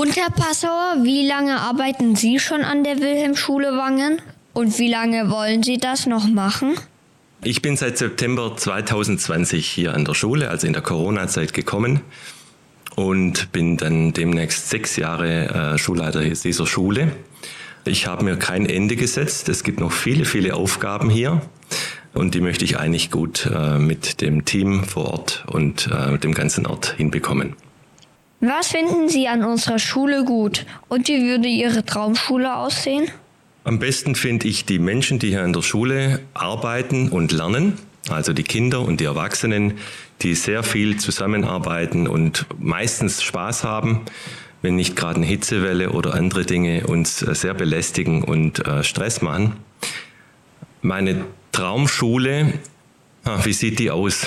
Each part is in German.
Und Herr Passauer, wie lange arbeiten Sie schon an der Wilhelmschule Wangen? Und wie lange wollen Sie das noch machen? Ich bin seit September 2020 hier an der Schule, also in der Corona-Zeit gekommen und bin dann demnächst 6 Jahre Schulleiter dieser Schule. Ich habe mir kein Ende gesetzt. Es gibt noch viele, viele Aufgaben hier und die möchte ich eigentlich gut mit dem Team vor Ort und dem ganzen Ort hinbekommen. Was finden Sie an unserer Schule gut und wie würde Ihre Traumschule aussehen? Am besten finde ich die Menschen, die hier an der Schule arbeiten und lernen, also die Kinder und die Erwachsenen, die sehr viel zusammenarbeiten und meistens Spaß haben, wenn nicht gerade eine Hitzewelle oder andere Dinge uns sehr belästigen und Stress machen. Meine Traumschule, wie sieht die aus?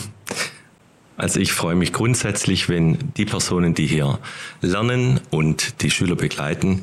Also ich freue mich grundsätzlich, wenn die Personen, die hier lernen und die Schüler begleiten,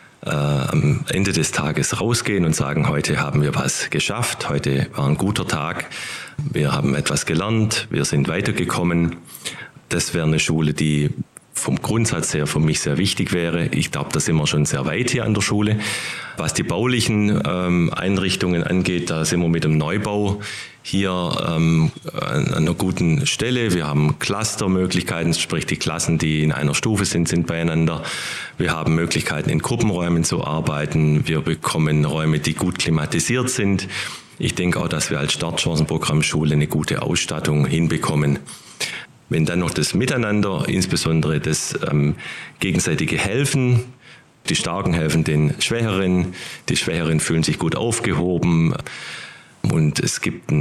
am Ende des Tages rausgehen und sagen, heute haben wir was geschafft, heute war ein guter Tag, wir haben etwas gelernt, wir sind weitergekommen. Das wäre eine Schule, die vom Grundsatz her für mich sehr wichtig wäre. Ich glaube, da sind wir schon sehr weit hier an der Schule. Was die baulichen Einrichtungen angeht, da sind wir mit dem Neubau hier an einer guten Stelle. Wir haben Clustermöglichkeiten, sprich die Klassen, die in einer Stufe sind beieinander. Wir haben Möglichkeiten, in Gruppenräumen zu arbeiten. Wir bekommen Räume, die gut klimatisiert sind. Ich denke auch, dass wir als Startchancenprogrammschule eine gute Ausstattung hinbekommen. Wenn dann noch das Miteinander, insbesondere das gegenseitige Helfen, die Starken helfen den Schwächeren, die Schwächeren fühlen sich gut aufgehoben und es gibt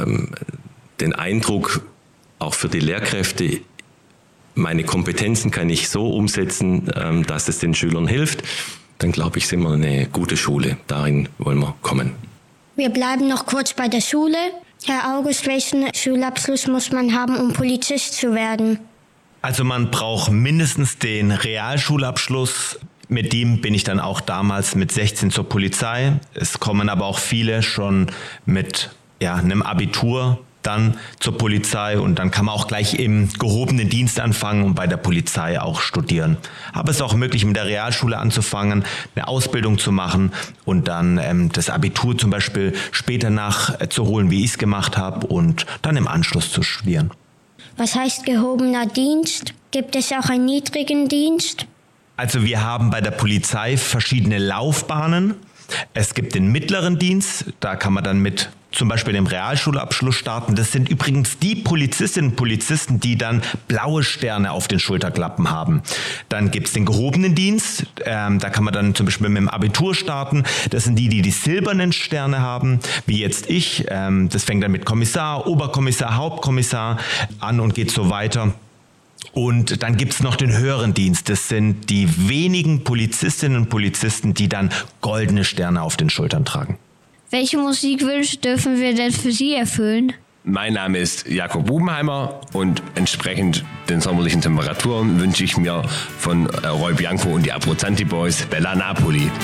den Eindruck, auch für die Lehrkräfte, meine Kompetenzen kann ich so umsetzen, dass es den Schülern hilft, dann glaube ich, sind wir eine gute Schule. Darin wollen wir kommen. Wir bleiben noch kurz bei der Schule. Herr August, welchen Schulabschluss muss man haben, um Polizist zu werden? Also man braucht mindestens den Realschulabschluss. Mit dem bin ich dann auch damals mit 16 zur Polizei. Es kommen aber auch viele schon mit einem Abitur dann zur Polizei und dann kann man auch gleich im gehobenen Dienst anfangen und bei der Polizei auch studieren. Aber es ist auch möglich, mit der Realschule anzufangen, eine Ausbildung zu machen und dann das Abitur zum Beispiel später nachzuholen, wie ich es gemacht habe und dann im Anschluss zu studieren. Was heißt gehobener Dienst? Gibt es auch einen niedrigen Dienst? Also wir haben bei der Polizei verschiedene Laufbahnen. Es gibt den mittleren Dienst, da kann man dann mit zum Beispiel dem Realschulabschluss starten. Das sind übrigens die Polizistinnen und Polizisten, die dann blaue Sterne auf den Schulterklappen haben. Dann gibt's den gehobenen Dienst, da kann man dann zum Beispiel mit dem Abitur starten. Das sind die silbernen Sterne haben, wie jetzt ich. Das fängt dann mit Kommissar, Oberkommissar, Hauptkommissar an und geht so weiter. Und dann gibt's noch den höheren Dienst. Das sind die wenigen Polizistinnen und Polizisten, die dann goldene Sterne auf den Schultern tragen. Welche Musikwünsche dürfen wir denn für Sie erfüllen? Mein Name ist Jakob Bubenheimer und entsprechend den sommerlichen Temperaturen wünsche ich mir von Roy Bianco und die Abruzzanti Boys Bella Napoli.